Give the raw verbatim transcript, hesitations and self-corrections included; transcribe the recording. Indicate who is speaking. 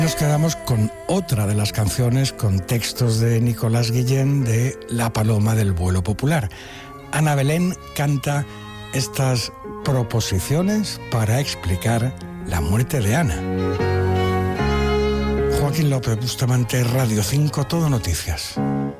Speaker 1: Nos quedamos con otra de las canciones con textos de Nicolás Guillén de La Paloma del Vuelo Popular. Ana Belén canta estas proposiciones para explicar la muerte de Ana. Joaquín López Bustamante, Radio cinco, Todo Noticias.